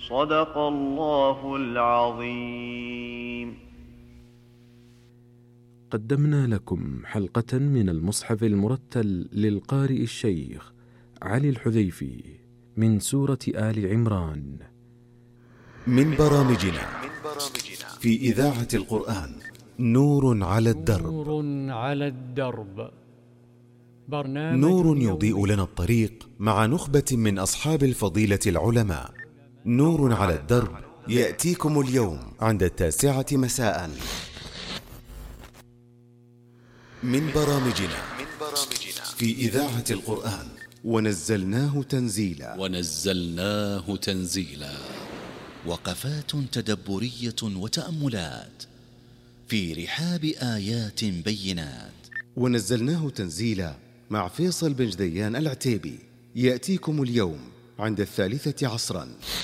صدق الله العظيم. قدمنا لكم حلقة من المصحف المرتل للقارئ الشيخ علي الحذيفي من سورة آل عمران. من برامجنا في إذاعة القرآن نور على الدرب. نور يضيء لنا الطريق مع نخبة من أصحاب الفضيلة العلماء. نور على الدرب يأتيكم اليوم عند 9 مساء. من برامجنا في إذاعة القرآن ونزلناه تنزيلا. وقفات تدبرية وتأملات في رحاب آيات بينات. ونزلناه تنزيلا مع فيصل بن جديان العتيبي يأتيكم اليوم عند 3 عصرا.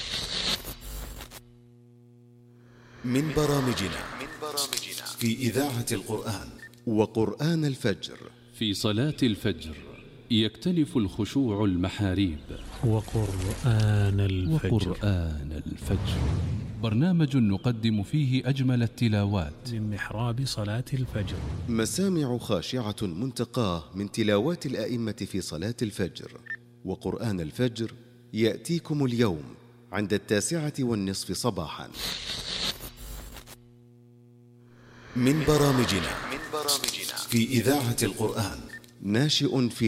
من برامجنا في إذاعة القرآن وقرآن الفجر. في صلاة الفجر يختلف الخشوع المحاريب. وقرآن الفجر برنامج نقدم فيه أجمل التلاوات من محراب صلاة الفجر. مسامع خاشعة منتقاه من تلاوات الآئمة في صلاة الفجر. وقرآن الفجر يأتيكم اليوم عند 9:30 صباحا. من برامجنا في إذاعة القرآن ناشئ في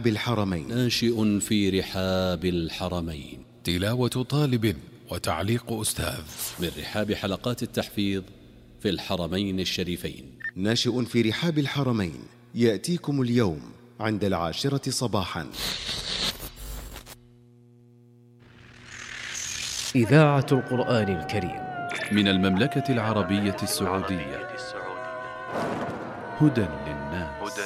رحاب الحرمين. تلاوة طالب وتعليق أستاذ من رحاب حلقات التحفيظ في الحرمين الشريفين. ناشئ في رحاب الحرمين يأتيكم اليوم عند 10 صباحا. إذاعة القرآن الكريم من المملكة العربية السعودية. هدى